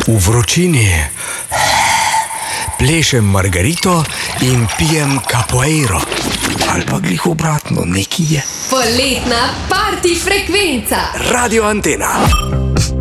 V vročini plešem margarito in pijem capoeiro. Ali pa glih obratno, neki je. Poletna party frekvenca. Radio Antena.